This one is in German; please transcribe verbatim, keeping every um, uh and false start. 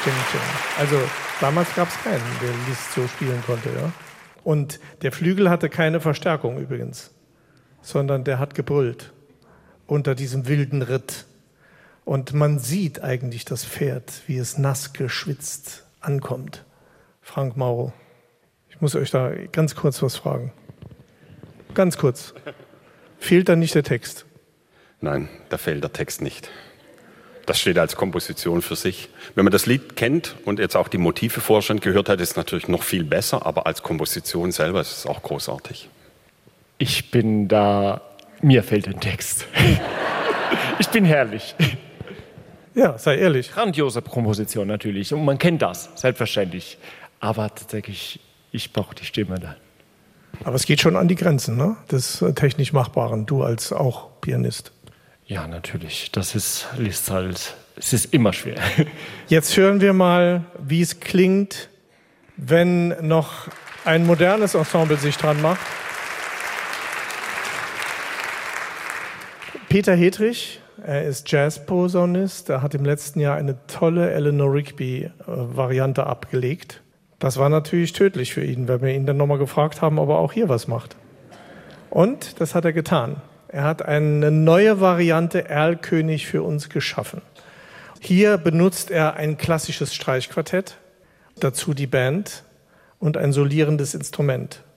Stimmchen. Also damals gab es keinen, der Liszt so spielen konnte. Ja? Und der Flügel hatte keine Verstärkung übrigens, sondern der hat gebrüllt unter diesem wilden Ritt. Und man sieht eigentlich das Pferd, wie es nass geschwitzt ankommt. Frank Mauro, ich muss euch da ganz kurz was fragen. Ganz kurz. Fehlt da nicht der Text? Nein, da fehlt der Text nicht. Das steht als Komposition für sich. Wenn man das Lied kennt und jetzt auch die Motive vorher schon gehört hat, ist es natürlich noch viel besser, aber als Komposition selber ist es auch großartig. Ich bin da, mir fehlt ein Text. Ich bin herrlich. Ja, sei ehrlich. Grandiose Komposition natürlich und man kennt das, selbstverständlich. Aber tatsächlich, ich brauche die Stimme da. Aber es geht schon an die Grenzen, ne? Des technisch Machbaren, du als auch Pianist. Ja, natürlich. Das ist, ist halt, es ist immer schwer. Jetzt hören wir mal, wie es klingt, wenn noch ein modernes Ensemble sich dran macht. Peter Hedrich, er ist Jazzposaunist. Er hat im letzten Jahr eine tolle Eleanor Rigby-Variante abgelegt. Das war natürlich tödlich für ihn, weil wir ihn dann nochmal gefragt haben, ob er auch hier was macht. Und das hat er getan. Er hat eine neue Variante Erlkönig für uns geschaffen. Hier benutzt er ein klassisches Streichquartett, dazu die Band und ein solierendes Instrument.